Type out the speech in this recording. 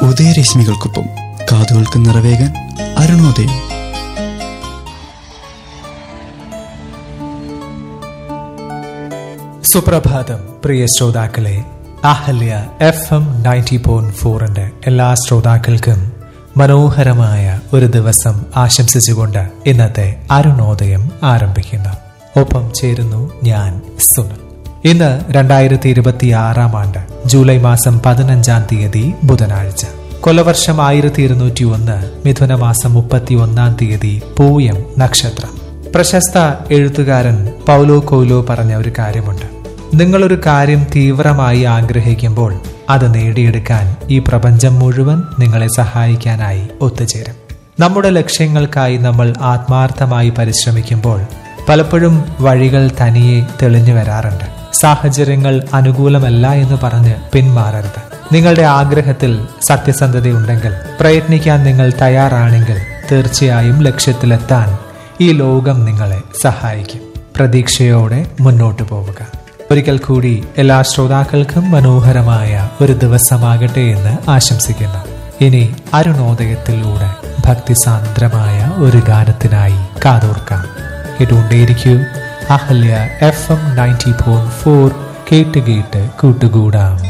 ഉദയരശ്മികൾക്കൊപ്പം കാതുകൾക്ക് നിറവേകാൻ അരുണോദയം. സുപ്രഭാതം പ്രിയ ശ്രോതാക്കളെ. അഹല്യ FM 90.4 എല്ലാ ശ്രോതാക്കൾക്കും മനോഹരമായ ഒരു ദിവസം ആശംസിച്ചുകൊണ്ട് ഇന്നത്തെ അരുണോദയം ആരംഭിക്കുന്നു. ഒപ്പം ചേരുന്നു ഞാൻ സുനിൽ. ഇന്ന് 2026 ജൂലൈ മാസം 15 ബുധനാഴ്ച. കൊല്ലവർഷം 1201, മിഥുന മാസം 31 പൂയം നക്ഷത്രം. പ്രശസ്ത എഴുത്തുകാരൻ പൗലോ കൊയ്ലോ പറഞ്ഞ ഒരു കാര്യമുണ്ട്. നിങ്ങളൊരു കാര്യം തീവ്രമായി ആഗ്രഹിക്കുമ്പോൾ അത് നേടിയെടുക്കാൻ ഈ പ്രപഞ്ചം മുഴുവൻ നിങ്ങളെ സഹായിക്കാനായി ഒത്തുചേരും. നമ്മുടെ ലക്ഷ്യങ്ങൾക്കായി നമ്മൾ ആത്മാർത്ഥമായി പരിശ്രമിക്കുമ്പോൾ പലപ്പോഴും വഴികൾ തനിയെ തെളിഞ്ഞു വരാറുണ്ട്. സാഹചര്യങ്ങൾ അനുകൂലമല്ല എന്ന് പറഞ്ഞ് പിന്മാറരുത്. നിങ്ങളുടെ ആഗ്രഹത്തിൽ സത്യസന്ധതയുണ്ടെങ്കിൽ, പ്രയത്നിക്കാൻ നിങ്ങൾ തയ്യാറാണെങ്കിൽ തീർച്ചയായും ലക്ഷ്യത്തിലെത്താൻ ഈ ലോകം നിങ്ങളെ സഹായിക്കും. പ്രതീക്ഷയോടെ മുന്നോട്ടു പോവുക. ഒരിക്കൽ കൂടി എല്ലാ ശ്രോതാക്കൾക്കും മനോഹരമായ ഒരു ദിവസമാകട്ടെ എന്ന് ആശംസിക്കുന്നു. ഇനി അരുണോദയത്തിലൂടെ ഭക്തിസാന്ദ്രമായ ഒരു ഗാനത്തിനായി കാതോർക്കാം. ഇതുകൊണ്ടേയിരിക്കൂ അഹല്യ FM 90.4. കേട്ട് കൂട്ടുകൂടാം.